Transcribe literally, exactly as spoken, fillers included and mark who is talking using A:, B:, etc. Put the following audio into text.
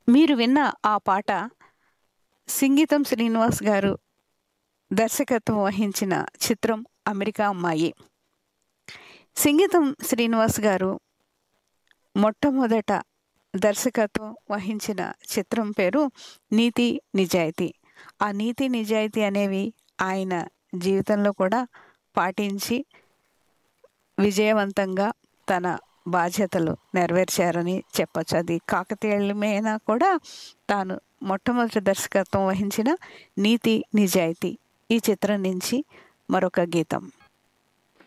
A: మీరు విన్న ఆ పాట సింగీతం శ్రీనివాస్ గారు దర్శకత్వం వహించిన చిత్రం 'అమెరికా అమ్మాయి'. సింగీతం శ్రీనివాస్ గారు మొట్టమొదట దర్శకత్వం వహించిన చిత్రం పేరు 'నీతి నిజాయితీ'. ఆ నీతి నిజాయితీ అనేవి ఆయన జీవితంలో కూడా పాటించి విజయవంతంగా తన బాధ్యతలు నెరవేర్చారని చెప్పొచ్చు. అది కాకతీయులమైనా కూడా తాను మొట్టమొదటి దర్శకత్వం వహించిన 'నీతి నిజాయితీ' ఈ చిత్రం నుంచి మరొక గీతం.